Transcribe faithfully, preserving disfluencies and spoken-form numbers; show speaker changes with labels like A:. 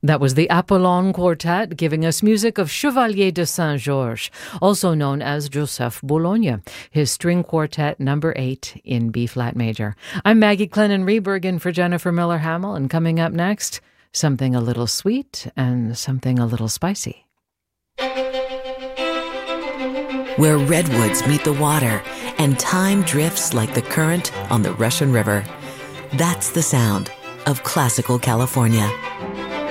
A: That was the Apollon Quartet giving us music of Chevalier de Saint-Georges, also known as Joseph Bologna, his string quartet number eight in B-flat major. I'm Maggie Clennon Reberg in for Jennifer Miller-Hamill, and coming up next, something a little sweet and something a little spicy.
B: Where redwoods meet the water and time drifts like the current on the Russian River. That's the sound of classical California.